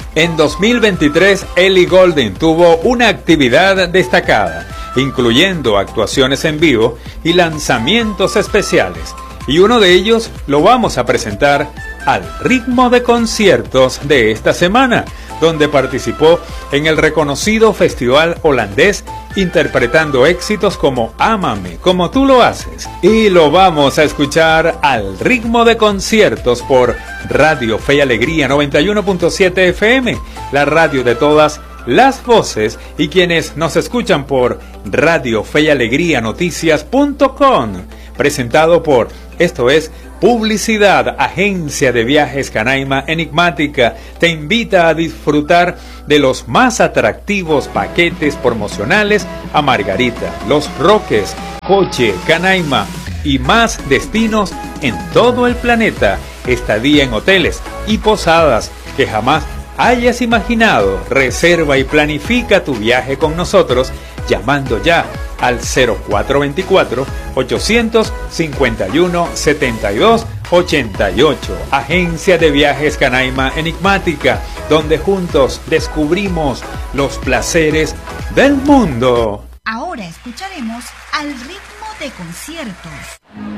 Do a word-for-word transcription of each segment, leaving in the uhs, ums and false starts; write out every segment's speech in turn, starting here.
En dos mil veintitrés, Ellie Goulding tuvo una actividad destacada, incluyendo actuaciones en vivo y lanzamientos especiales. Y uno de ellos lo vamos a presentar al ritmo de conciertos de esta semana, donde participó en el reconocido festival holandés interpretando éxitos como Ámame como tú lo haces. Y lo vamos a escuchar al ritmo de conciertos por Radio Fe y Alegría noventa y uno punto siete F M, la radio de todas las voces, y quienes nos escuchan por Radio Fe y Alegría Noticias punto com, presentado por Esto es Publicidad, agencia de viajes Canaima Enigmática. Te invita a disfrutar de los más atractivos paquetes promocionales a Margarita, Los Roques, Coche, Canaima y más destinos en todo el planeta. Estadía en hoteles y posadas que jamás hayas imaginado. Reserva y planifica tu viaje con nosotros llamando ya al cero cuatro dos cuatro, ocho cinco uno, siete dos ocho ocho. Agencia de Viajes Canaima Enigmática, donde juntos descubrimos los placeres del mundo. Ahora escucharemos al ritmo de conciertos.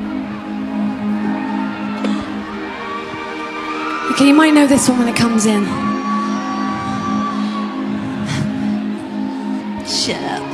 Okay, you might know this one when it comes in. Shut up.